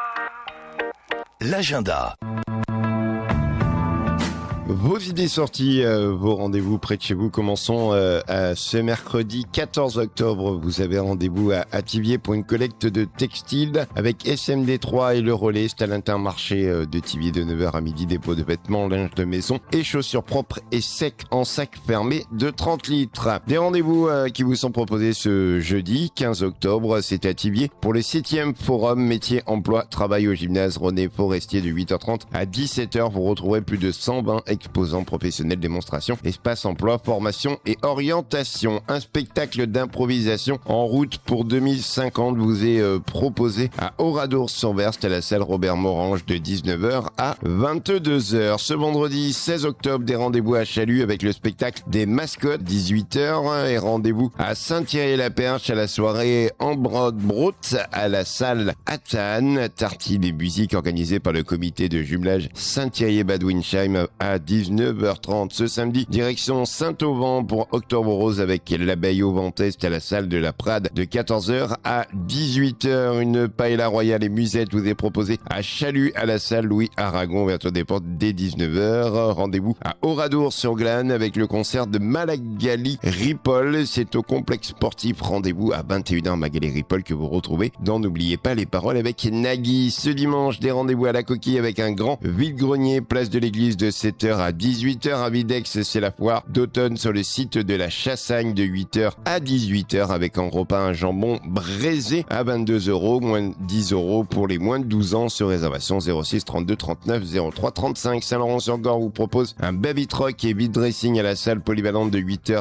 L'agenda. Vos idées sorties, vos rendez-vous près de chez vous. Commençons ce mercredi 14 octobre. Vous avez rendez-vous à Thiviers pour une collecte de textiles avec SMD3 et le relais. C'est à l'Intermarché de Thiviers de 9h à midi. Dépôt de vêtements, linge de maison et chaussures propres et secs en sac fermé de 30 litres. Des rendez-vous qui vous sont proposés ce jeudi 15 octobre. C'est à Thiviers pour le 7e forum métier emploi travail au gymnase René Forestier de 8h30 à 17h. Vous retrouverez plus de 120 exposants professionnels, démonstrations, espace emploi, formation et orientation. Un spectacle d'improvisation en route pour 2050 vous est proposé à Oradour-sur-Verst à la salle Robert Morange de 19h à 22h. Ce vendredi 16 octobre, des rendez-vous à Chalut avec le spectacle des mascottes 18h et rendez-vous à Saint-Thierry-la-Perche à la soirée en Brode-Brout à la salle Atane. Tartines et musique organisée par le comité de jumelage Saint-Thierry-Bad Windsheim à 19h30 ce samedi. Direction Saint-Auvent pour Octobre Rose avec l'abeille au vent est à la salle de la Prade de 14h à 18h. Une paella royale et musette vous est proposée à Chalut à la salle Louis Aragon, ouverture des portes dès 19h. Rendez-vous à Oradour-sur-Glane avec le concert de Malagali Ripoll. C'est au complexe sportif. Rendez-vous à 21h Magali Ripoll que vous retrouvez dans N'oubliez pas les paroles avec Nagui. Ce dimanche, des rendez-vous à la Coquille avec un grand vide-grenier, place de l'église de 7h à 18h à Videx. C'est la foire d'automne sur le site de la Chassagne de 8h à 18h avec en repas un jambon braisé à 22€, moins 10€ pour les moins de 12 ans sur réservation 06 32 39 03 35. Saint-Laurent-sur-Gorre vous propose un baby truck et vide dressing à la salle polyvalente de 8h